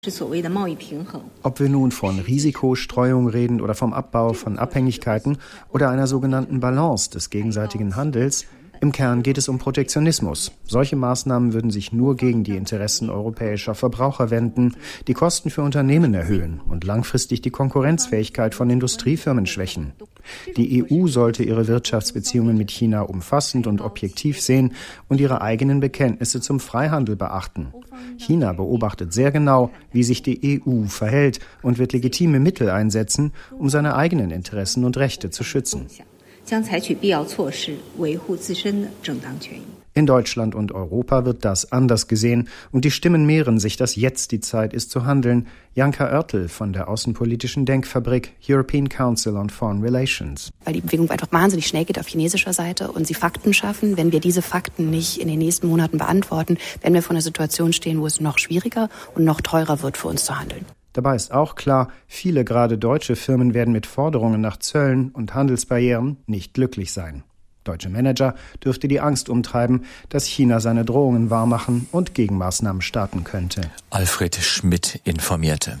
Ob wir nun von Risikostreuung reden oder vom Abbau von Abhängigkeiten oder einer sogenannten Balance des gegenseitigen Handels, im Kern geht es um Protektionismus. Solche Maßnahmen würden sich nur gegen die Interessen europäischer Verbraucher wenden, die Kosten für Unternehmen erhöhen und langfristig die Konkurrenzfähigkeit von Industriefirmen schwächen. Die EU sollte ihre Wirtschaftsbeziehungen mit China umfassend und objektiv sehen und ihre eigenen Bekenntnisse zum Freihandel beachten. China beobachtet sehr genau, wie sich die EU verhält und wird legitime Mittel einsetzen, um seine eigenen Interessen und Rechte zu schützen. In Deutschland und Europa wird das anders gesehen und die Stimmen mehren sich, dass jetzt die Zeit ist zu handeln. Janka Oertel von der Außenpolitischen Denkfabrik European Council on Foreign Relations. Weil die Bewegung einfach wahnsinnig schnell geht auf chinesischer Seite und sie Fakten schaffen. Wenn wir diese Fakten nicht in den nächsten Monaten beantworten, werden wir vor einer Situation stehen, wo es noch schwieriger und noch teurer wird für uns zu handeln. Dabei ist auch klar, viele gerade deutsche Firmen werden mit Forderungen nach Zöllen und Handelsbarrieren nicht glücklich sein. Deutsche Manager dürfte die Angst umtreiben, dass China seine Drohungen wahrmachen und Gegenmaßnahmen starten könnte. Alfred Schmidt informierte.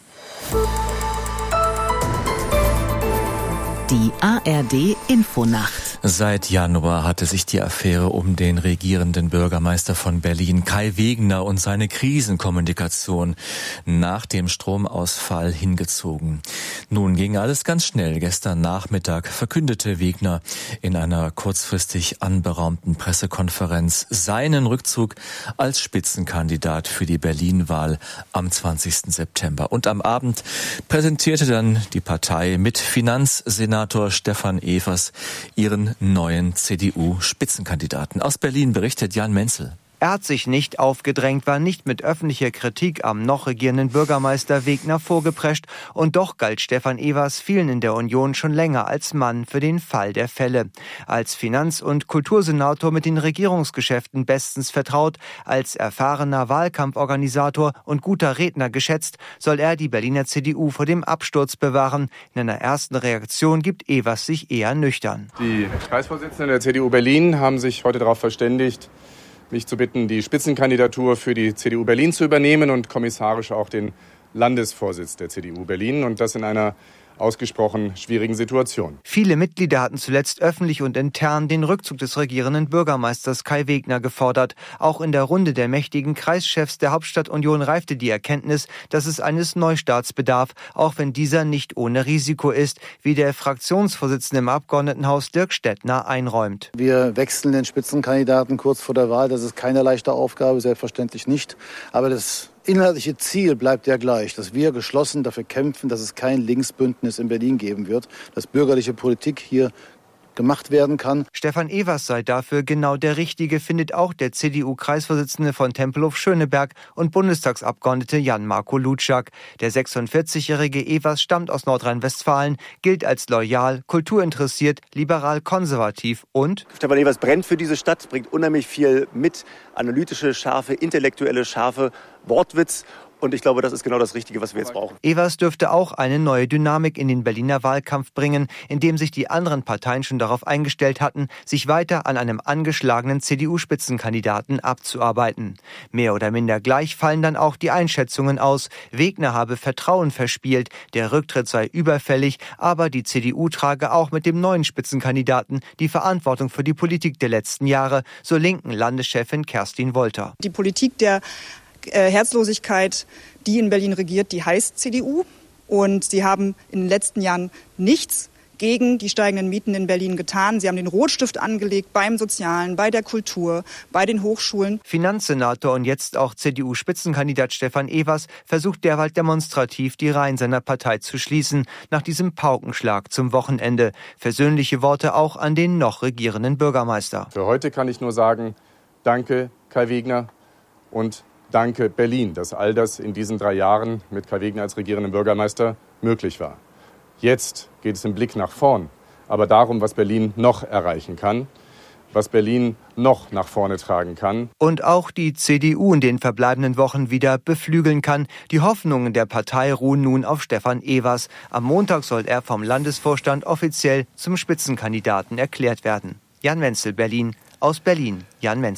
Die ARD-Infonacht. Seit Januar hatte sich die Affäre um den regierenden Bürgermeister von Berlin, Kai Wegner, und seine Krisenkommunikation nach dem Stromausfall hingezogen. Nun ging alles ganz schnell. Gestern Nachmittag verkündete Wegner in einer kurzfristig anberaumten Pressekonferenz seinen Rückzug als Spitzenkandidat für die Berlin-Wahl am 20. September. Und am Abend präsentierte dann die Partei mit Finanzsenator Stefan Evers ihren neuen CDU-Spitzenkandidaten. Aus Berlin berichtet Jan Menzel. Er hat sich nicht aufgedrängt, war nicht mit öffentlicher Kritik am noch regierenden Bürgermeister Wegner vorgeprescht. Und doch galt Stefan Evers vielen in der Union schon länger als Mann für den Fall der Fälle. Als Finanz- und Kultursenator mit den Regierungsgeschäften bestens vertraut, als erfahrener Wahlkampforganisator und guter Redner geschätzt, soll er die Berliner CDU vor dem Absturz bewahren. In einer ersten Reaktion gibt Evers sich eher nüchtern. Die Kreisvorsitzenden der CDU Berlin haben sich heute darauf verständigt, mich zu bitten, die Spitzenkandidatur für die CDU Berlin zu übernehmen und kommissarisch auch den Landesvorsitz der CDU Berlin, und das in einer ausgesprochen schwierigen Situation. Viele Mitglieder hatten zuletzt öffentlich und intern den Rückzug des regierenden Bürgermeisters Kai Wegner gefordert. Auch in der Runde der mächtigen Kreischefs der Hauptstadtunion reifte die Erkenntnis, dass es eines Neustarts bedarf, auch wenn dieser nicht ohne Risiko ist, wie der Fraktionsvorsitzende im Abgeordnetenhaus Dirk Stettner einräumt. Wir wechseln den Spitzenkandidaten kurz vor der Wahl. Das ist keine leichte Aufgabe, selbstverständlich nicht. Aber das inhaltliche Ziel bleibt ja gleich, dass wir geschlossen dafür kämpfen, dass es kein Linksbündnis in Berlin geben wird, dass bürgerliche Politik hier gemacht werden kann. Stefan Evers sei dafür genau der Richtige, findet auch der CDU-Kreisvorsitzende von Tempelhof-Schöneberg und Bundestagsabgeordnete Jan-Marco Lutschak. Der 46-jährige Evers stammt aus Nordrhein-Westfalen, gilt als loyal, kulturinteressiert, liberal-konservativ und Stefan Evers brennt für diese Stadt, bringt unheimlich viel mit, analytische Schärfe, intellektuelle Schärfe, Wortwitz. Und ich glaube, das ist genau das Richtige, was wir jetzt brauchen. Evers dürfte auch eine neue Dynamik in den Berliner Wahlkampf bringen, indem sich die anderen Parteien schon darauf eingestellt hatten, sich weiter an einem angeschlagenen CDU-Spitzenkandidaten abzuarbeiten. Mehr oder minder gleich fallen dann auch die Einschätzungen aus. Wegner habe Vertrauen verspielt, der Rücktritt sei überfällig, aber die CDU trage auch mit dem neuen Spitzenkandidaten die Verantwortung für die Politik der letzten Jahre, so linken Landeschefin Kerstin Wolter. Die Politik der Herzlosigkeit, die in Berlin regiert, die heißt CDU. Und sie haben in den letzten Jahren nichts gegen die steigenden Mieten in Berlin getan. Sie haben den Rotstift angelegt beim Sozialen, bei der Kultur, bei den Hochschulen. Finanzsenator und jetzt auch CDU-Spitzenkandidat Stefan Evers versucht derweil demonstrativ, die Reihen seiner Partei zu schließen, nach diesem Paukenschlag zum Wochenende. Versöhnliche Worte auch an den noch regierenden Bürgermeister. Für heute kann ich nur sagen, danke Kai Wegner und danke Berlin, dass all das in diesen 3 Jahren mit Kai Wegner als regierenden Bürgermeister möglich war. Jetzt geht es im Blick nach vorn, aber darum, was Berlin noch erreichen kann, was Berlin noch nach vorne tragen kann. Und auch die CDU in den verbleibenden Wochen wieder beflügeln kann. Die Hoffnungen der Partei ruhen nun auf Stefan Evers. Am Montag soll er vom Landesvorstand offiziell zum Spitzenkandidaten erklärt werden. Jan Menzel, Berlin. Aus Berlin, Jan Menzel.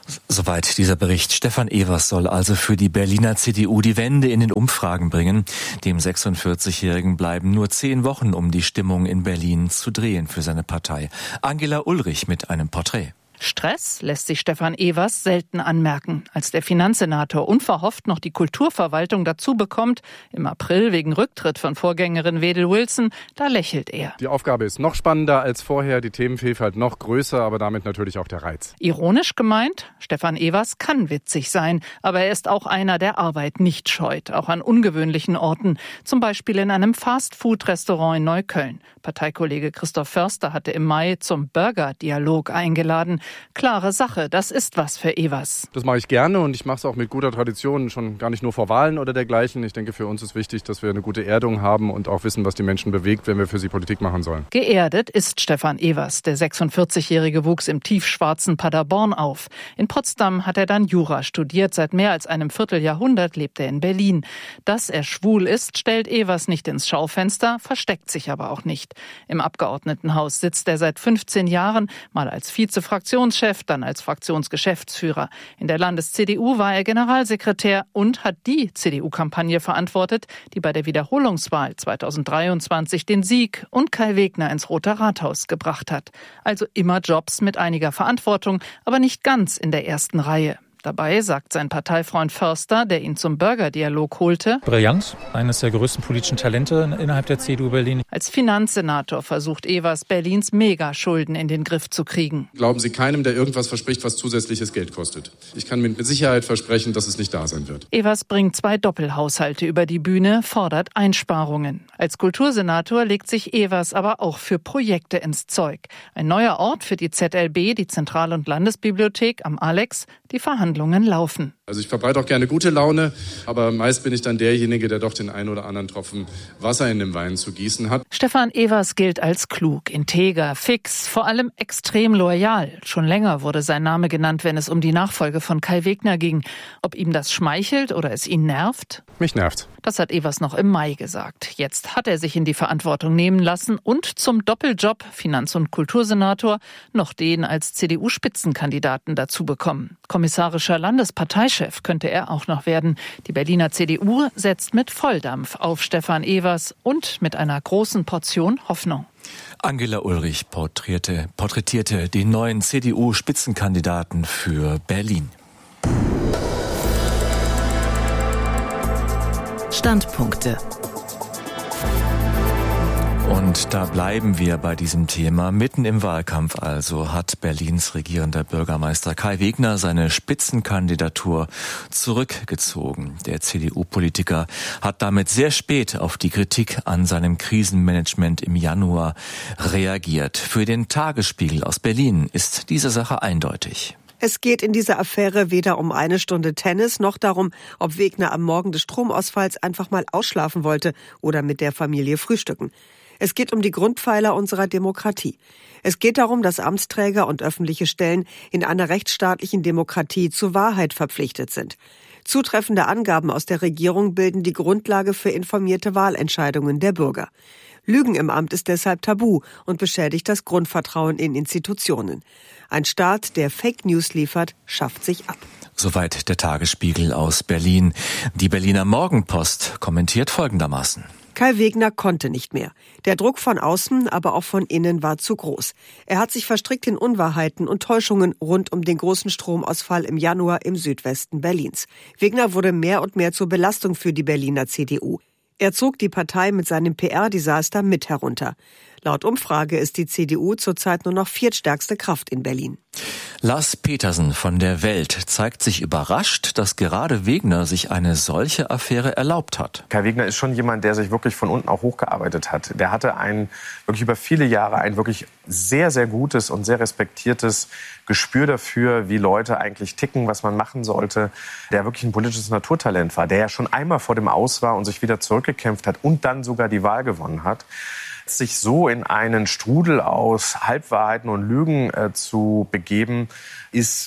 Soweit dieser Bericht. Stefan Evers soll also für die Berliner CDU die Wende in den Umfragen bringen. Dem 46-Jährigen bleiben nur 10 Wochen, um die Stimmung in Berlin zu drehen für seine Partei. Angela Ulrich mit einem Porträt. Stress lässt sich Stefan Evers selten anmerken. Als der Finanzsenator unverhofft noch die Kulturverwaltung dazu bekommt, im April wegen Rücktritt von Vorgängerin Wedel Wilson, da lächelt er. Die Aufgabe ist noch spannender als vorher, die Themenvielfalt noch größer, aber damit natürlich auch der Reiz. Ironisch gemeint, Stefan Evers kann witzig sein, aber er ist auch einer, der Arbeit nicht scheut, auch an ungewöhnlichen Orten, zum Beispiel in einem Fast-Food-Restaurant in Neukölln. Parteikollege Christoph Förster hatte im Mai zum Burger-Dialog eingeladen. Klare Sache, das ist was für Evers. Das mache ich gerne und ich mache es auch mit guter Tradition, schon gar nicht nur vor Wahlen oder dergleichen. Ich denke, für uns ist wichtig, dass wir eine gute Erdung haben und auch wissen, was die Menschen bewegt, wenn wir für sie Politik machen sollen. Geerdet ist Stefan Evers. Der 46-Jährige wuchs im tiefschwarzen Paderborn auf. In Potsdam hat er dann Jura studiert. Seit mehr als einem Vierteljahrhundert lebt er in Berlin. Dass er schwul ist, stellt Evers nicht ins Schaufenster, versteckt sich aber auch nicht. Im Abgeordnetenhaus sitzt er seit 15 Jahren, mal als Vizefraktionschef, dann als Fraktionsgeschäftsführer. In der Landes-CDU war er Generalsekretär und hat die CDU-Kampagne verantwortet, die bei der Wiederholungswahl 2023 den Sieg und Kai Wegner ins Rote Rathaus gebracht hat. Also immer Jobs mit einiger Verantwortung, aber nicht ganz in der ersten Reihe. Dabei sagt sein Parteifreund Förster, der ihn zum Bürgerdialog holte: Brillant, eines der größten politischen Talente innerhalb der CDU Berlin. Als Finanzsenator versucht Evers, Berlins Megaschulden in den Griff zu kriegen. Glauben Sie keinem, der irgendwas verspricht, was zusätzliches Geld kostet. Ich kann mit Sicherheit versprechen, dass es nicht da sein wird. Evers bringt 2 Doppelhaushalte über die Bühne, fordert Einsparungen. Als Kultursenator legt sich Evers aber auch für Projekte ins Zeug. Ein neuer Ort für die ZLB, die Zentral- und Landesbibliothek am Alex. Die Verhandlungen laufen. Also ich verbreite auch gerne gute Laune, aber meist bin ich dann derjenige, der doch den einen oder anderen Tropfen Wasser in den Wein zu gießen hat. Stefan Evers gilt als klug, integer, fix, vor allem extrem loyal. Schon länger wurde sein Name genannt, wenn es um die Nachfolge von Kai Wegner ging. Ob ihm das schmeichelt oder es ihn nervt? Mich nervt. Das hat Evers noch im Mai gesagt. Jetzt hat er sich in die Verantwortung nehmen lassen und zum Doppeljob Finanz- und Kultursenator noch den als CDU-Spitzenkandidaten dazu bekommen. Kommissarischer Landesparteichef könnte er auch noch werden. Die Berliner CDU setzt mit Volldampf auf Stefan Evers und mit einer großen Portion Hoffnung. Angela Ulrich porträtierte den neuen CDU-Spitzenkandidaten für Berlin. Standpunkte. Und da bleiben wir bei diesem Thema. Mitten im Wahlkampf also hat Berlins regierender Bürgermeister Kai Wegner seine Spitzenkandidatur zurückgezogen. Der CDU-Politiker hat damit sehr spät auf die Kritik an seinem Krisenmanagement im Januar reagiert. Für den Tagesspiegel aus Berlin ist diese Sache eindeutig. Es geht in dieser Affäre weder um eine Stunde Tennis noch darum, ob Wegner am Morgen des Stromausfalls einfach mal ausschlafen wollte oder mit der Familie frühstücken. Es geht um die Grundpfeiler unserer Demokratie. Es geht darum, dass Amtsträger und öffentliche Stellen in einer rechtsstaatlichen Demokratie zur Wahrheit verpflichtet sind. Zutreffende Angaben aus der Regierung bilden die Grundlage für informierte Wahlentscheidungen der Bürger. Lügen im Amt ist deshalb tabu und beschädigt das Grundvertrauen in Institutionen. Ein Staat, der Fake News liefert, schafft sich ab. Soweit der Tagesspiegel aus Berlin. Die Berliner Morgenpost kommentiert folgendermaßen: Kai Wegner konnte nicht mehr. Der Druck von außen, aber auch von innen war zu groß. Er hat sich verstrickt in Unwahrheiten und Täuschungen rund um den großen Stromausfall im Januar im Südwesten Berlins. Wegner wurde mehr und mehr zur Belastung für die Berliner CDU. Er zog die Partei mit seinem PR-Desaster mit herunter. Laut Umfrage ist die CDU zurzeit nur noch viertstärkste Kraft in Berlin. Lars Petersen von der Welt zeigt sich überrascht, dass gerade Wegner sich eine solche Affäre erlaubt hat. Kai Wegner ist schon jemand, der sich wirklich von unten auch hochgearbeitet hat. Der hatte wirklich über viele Jahre ein wirklich sehr, sehr gutes und sehr respektiertes Gespür dafür, wie Leute eigentlich ticken, was man machen sollte. Der wirklich ein politisches Naturtalent war, der ja schon einmal vor dem Aus war und sich wieder zurückgekämpft hat und dann sogar die Wahl gewonnen hat. Sich so in einen Strudel aus Halbwahrheiten und Lügen zu begeben, ist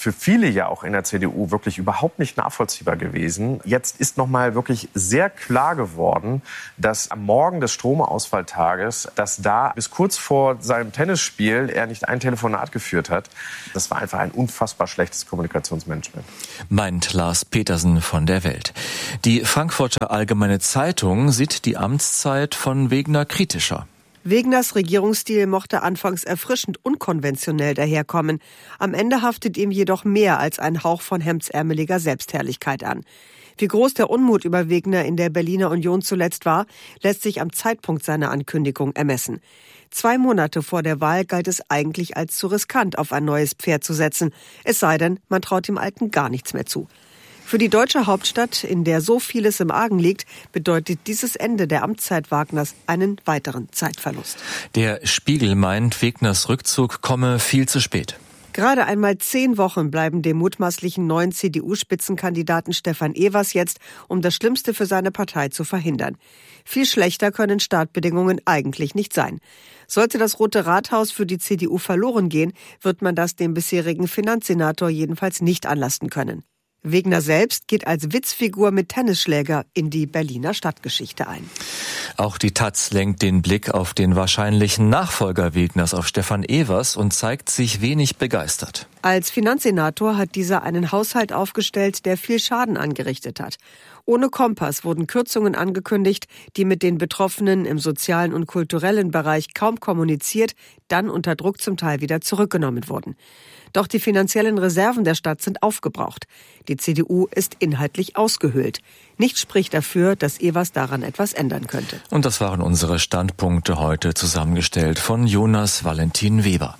für viele ja auch in der CDU wirklich überhaupt nicht nachvollziehbar gewesen. Jetzt ist nochmal wirklich sehr klar geworden, dass am Morgen des Stromausfalltages, dass da bis kurz vor seinem Tennisspiel er nicht ein Telefonat geführt hat. Das war einfach ein unfassbar schlechtes Kommunikationsmanagement. Meint Lars Petersen von der Welt. Die Frankfurter Allgemeine Zeitung sieht die Amtszeit von Wegner kritischer. Wegners Regierungsstil mochte anfangs erfrischend unkonventionell daherkommen. Am Ende haftet ihm jedoch mehr als ein Hauch von hemdsärmeliger Selbstherrlichkeit an. Wie groß der Unmut über Wegner in der Berliner Union zuletzt war, lässt sich am Zeitpunkt seiner Ankündigung ermessen. 2 Monate vor der Wahl galt es eigentlich als zu riskant, auf ein neues Pferd zu setzen. Es sei denn, man traut dem Alten gar nichts mehr zu. Für die deutsche Hauptstadt, in der so vieles im Argen liegt, bedeutet dieses Ende der Amtszeit Wagners einen weiteren Zeitverlust. Der Spiegel meint, Wegners Rückzug komme viel zu spät. Gerade einmal 10 Wochen bleiben dem mutmaßlichen neuen CDU-Spitzenkandidaten Stefan Evers jetzt, um das Schlimmste für seine Partei zu verhindern. Viel schlechter können Startbedingungen eigentlich nicht sein. Sollte das Rote Rathaus für die CDU verloren gehen, wird man das dem bisherigen Finanzsenator jedenfalls nicht anlasten können. Wegner selbst geht als Witzfigur mit Tennisschläger in die Berliner Stadtgeschichte ein. Auch die taz lenkt den Blick auf den wahrscheinlichen Nachfolger Wegners, auf Stefan Evers, und zeigt sich wenig begeistert. Als Finanzsenator hat dieser einen Haushalt aufgestellt, der viel Schaden angerichtet hat. Ohne Kompass wurden Kürzungen angekündigt, die mit den Betroffenen im sozialen und kulturellen Bereich kaum kommuniziert, dann unter Druck zum Teil wieder zurückgenommen wurden. Doch die finanziellen Reserven der Stadt sind aufgebraucht. Die CDU ist inhaltlich ausgehöhlt. Nichts spricht dafür, dass Evers daran etwas ändern könnte. Und das waren unsere Standpunkte heute, zusammengestellt von Jonas Valentin Weber.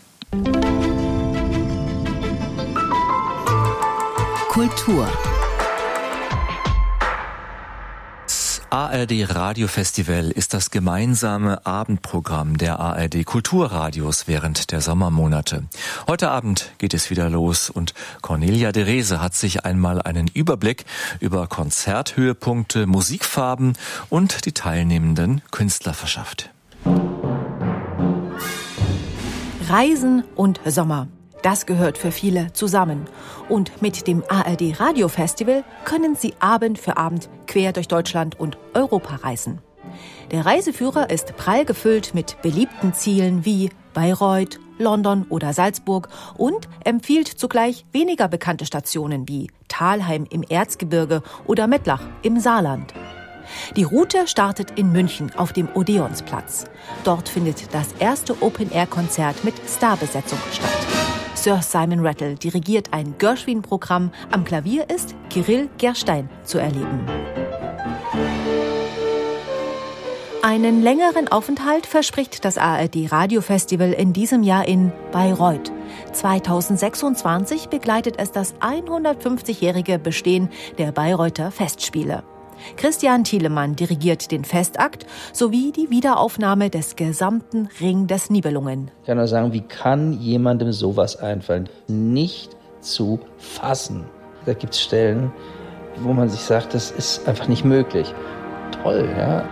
Kultur. ARD Radiofestival ist das gemeinsame Abendprogramm der ARD Kulturradios während der Sommermonate. Heute Abend geht es wieder los und Cornelia de Rese hat sich einmal einen Überblick über Konzerthöhepunkte, Musikfarben und die teilnehmenden Künstler verschafft. Reisen und Sommer. Das gehört für viele zusammen. Und mit dem ARD Radiofestival können Sie Abend für Abend quer durch Deutschland und Europa reisen. Der Reiseführer ist prall gefüllt mit beliebten Zielen wie Bayreuth, London oder Salzburg und empfiehlt zugleich weniger bekannte Stationen wie Thalheim im Erzgebirge oder Mettlach im Saarland. Die Route startet in München auf dem Odeonsplatz. Dort findet das erste Open-Air-Konzert mit Starbesetzung statt. Sir Simon Rattle dirigiert ein Gershwin-Programm. Am Klavier ist Kirill Gerstein zu erleben. Einen längeren Aufenthalt verspricht das ARD Radiofestival in diesem Jahr in Bayreuth. 2026 begleitet es das 150-jährige Bestehen der Bayreuther Festspiele. Christian Thielemann dirigiert den Festakt sowie die Wiederaufnahme des gesamten Ring des Nibelungen. Ich kann nur sagen, wie kann jemandem sowas einfallen? Nicht zu fassen. Da gibt es Stellen, wo man sich sagt, das ist einfach nicht möglich. Toll, ja.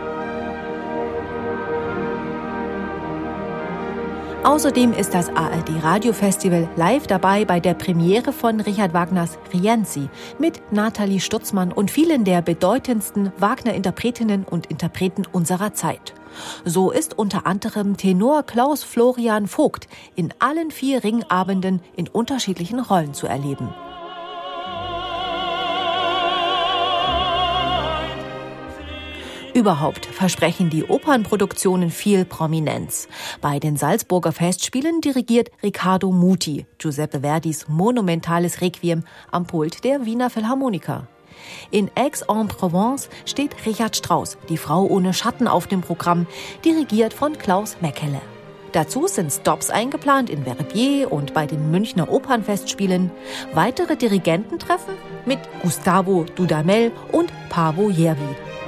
Außerdem ist das ARD Radiofestival live dabei bei der Premiere von Richard Wagners Rienzi mit Nathalie Stutzmann und vielen der bedeutendsten Wagner-Interpretinnen und Interpreten unserer Zeit. So ist unter anderem Tenor Klaus Florian Vogt in allen 4 Ringabenden in unterschiedlichen Rollen zu erleben. Überhaupt versprechen die Opernproduktionen viel Prominenz. Bei den Salzburger Festspielen dirigiert Riccardo Muti Giuseppe Verdis monumentales Requiem am Pult der Wiener Philharmoniker. In Aix-en-Provence steht Richard Strauss, die Frau ohne Schatten, auf dem Programm, dirigiert von Klaus Mekele. Dazu sind Stops eingeplant in Verbier und bei den Münchner Opernfestspielen. Weitere Dirigententreffen mit Gustavo Dudamel und Paavo Järvi.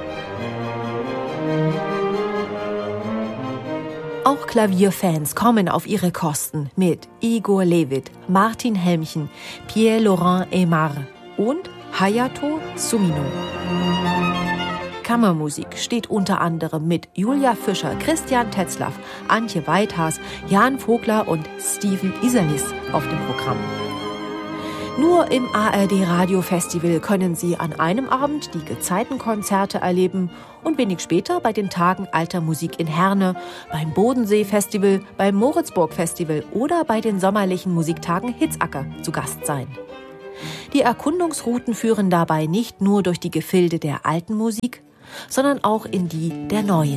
Auch Klavierfans kommen auf ihre Kosten mit Igor Levit, Martin Helmchen, Pierre-Laurent Aimard und Hayato Sumino. Kammermusik steht unter anderem mit Julia Fischer, Christian Tetzlaff, Antje Weithas, Jan Vogler und Steven Isernis auf dem Programm. Nur im ARD Radio Festival können Sie an einem Abend die Gezeitenkonzerte erleben und wenig später bei den Tagen alter Musik in Herne, beim Bodensee Festival, beim Moritzburg Festival oder bei den sommerlichen Musiktagen Hitzacker zu Gast sein. Die Erkundungsrouten führen dabei nicht nur durch die Gefilde der alten Musik, sondern auch in die der neuen.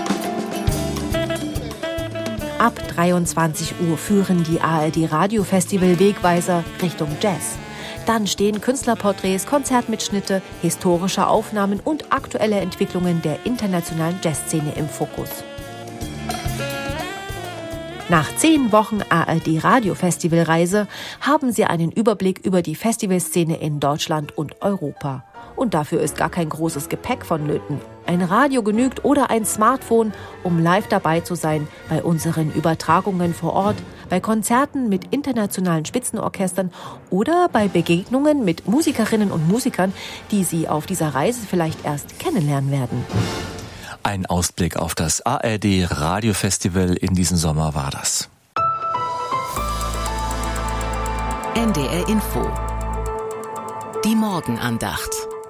Ab 23 Uhr führen die ARD Radio Festival Wegweiser Richtung Jazz. Dann stehen Künstlerporträts, Konzertmitschnitte, historische Aufnahmen und aktuelle Entwicklungen der internationalen Jazzszene im Fokus. Nach 10 Wochen ARD Radio Festivalreise haben Sie einen Überblick über die Festivalszene in Deutschland und Europa. Und dafür ist gar kein großes Gepäck vonnöten. Ein Radio genügt oder ein Smartphone, um live dabei zu sein bei unseren Übertragungen vor Ort, bei Konzerten mit internationalen Spitzenorchestern oder bei Begegnungen mit Musikerinnen und Musikern, die Sie auf dieser Reise vielleicht erst kennenlernen werden. Ein Ausblick auf das ARD Radio Festival in diesem Sommer war das. NDR Info. Die Morgenandacht.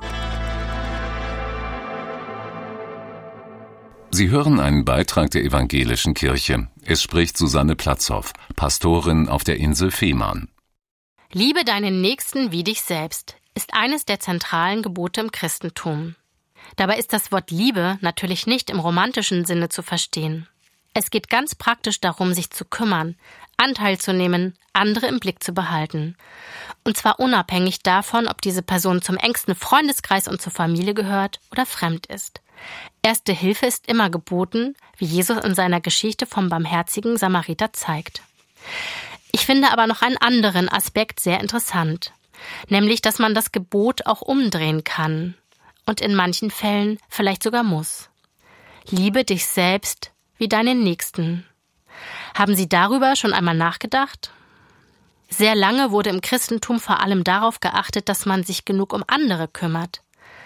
Sie hören einen Beitrag der Evangelischen Kirche. Es spricht Susanne Platzhoff, Pastorin auf der Insel Fehmarn. Liebe deinen Nächsten wie dich selbst ist eines der zentralen Gebote im Christentum. Dabei ist das Wort Liebe natürlich nicht im romantischen Sinne zu verstehen. Es geht ganz praktisch darum, sich zu kümmern, Anteil zu nehmen, andere im Blick zu behalten. Und zwar unabhängig davon, ob diese Person zum engsten Freundeskreis und zur Familie gehört oder fremd ist. Erste Hilfe ist immer geboten, wie Jesus in seiner Geschichte vom barmherzigen Samariter zeigt. Ich finde aber noch einen anderen Aspekt sehr interessant, nämlich, dass man das Gebot auch umdrehen kann und in manchen Fällen vielleicht sogar muss. Liebe dich selbst wie deinen Nächsten. Haben Sie darüber schon einmal nachgedacht? Sehr lange wurde im Christentum vor allem darauf geachtet, dass man sich genug um andere kümmert.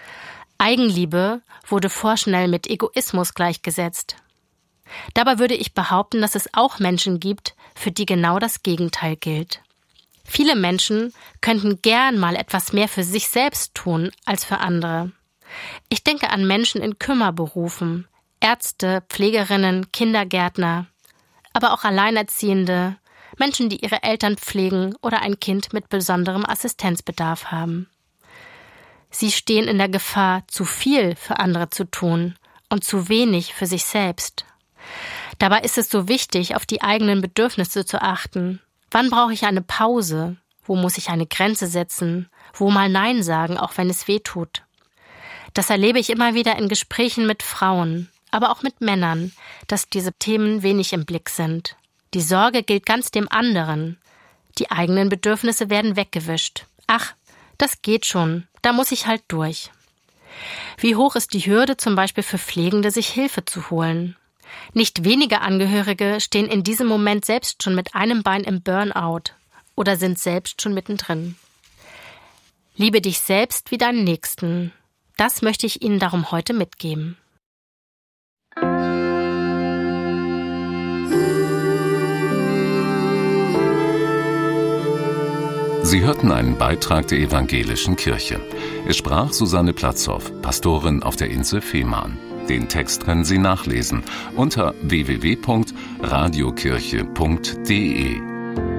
Eigenliebe wurde vorschnell mit Egoismus gleichgesetzt. Dabei würde ich behaupten, dass es auch Menschen gibt, für die genau das Gegenteil gilt. Viele Menschen könnten gern mal etwas mehr für sich selbst tun als für andere. Ich denke an Menschen in Kümmerberufen, Ärzte, Pflegerinnen, Kindergärtner, aber auch Alleinerziehende, Menschen, die ihre Eltern pflegen oder ein Kind mit besonderem Assistenzbedarf haben. Sie stehen in der Gefahr, zu viel für andere zu tun und zu wenig für sich selbst. Dabei ist es so wichtig, auf die eigenen Bedürfnisse zu achten. Wann brauche ich eine Pause? Wo muss ich eine Grenze setzen? Wo mal Nein sagen, auch wenn es weh tut? Das erlebe ich immer wieder in Gesprächen mit Frauen, aber auch mit Männern, dass diese Themen wenig im Blick sind. Die Sorge gilt ganz dem anderen. Die eigenen Bedürfnisse werden weggewischt. Ach, das geht schon, da muss ich halt durch. Wie hoch ist die Hürde zum Beispiel für Pflegende, sich Hilfe zu holen? Nicht wenige Angehörige stehen in diesem Moment selbst schon mit einem Bein im Burnout oder sind selbst schon mittendrin. Liebe dich selbst wie deinen Nächsten. Das möchte ich Ihnen darum heute mitgeben. Sie hörten einen Beitrag der Evangelischen Kirche. Es sprach Susanne Platzhoff, Pastorin auf der Insel Fehmarn. Den Text können Sie nachlesen unter www.radiokirche.de.